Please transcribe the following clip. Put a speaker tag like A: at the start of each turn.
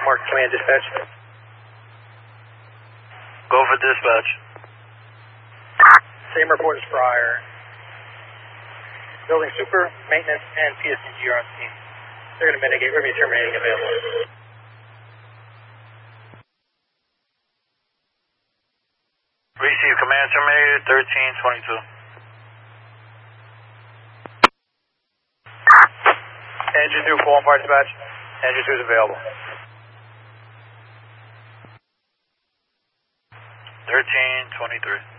A: Mark Command Dispatch.
B: Go for dispatch.
A: Same report as prior. Building super, maintenance, and PSCG are on scene. They're going to mitigate. We're going to be terminating available.
B: Receive command terminated, 1322.
A: Engine 2, full on fire dispatch. Engine 2 is available.
B: 1323.